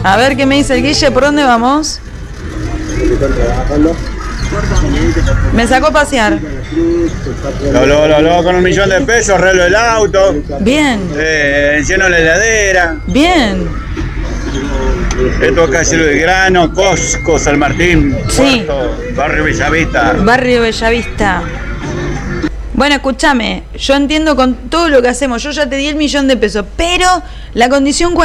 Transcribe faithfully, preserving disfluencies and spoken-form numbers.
A ver qué me dice el Guille, ¿por dónde vamos? Me sacó a pasear. Lo, lo, lo, lo, con un millón de pesos, arreglo el auto. Bien. Eh, enciendo la heladera. Bien. Esto acá es el Belgrano, Cosco, San Martín, Sí. Puerto, Barrio Bellavista. Barrio Bellavista. Bueno, escúchame, yo entiendo con todo lo que hacemos, yo ya te di el millón de pesos, pero la condición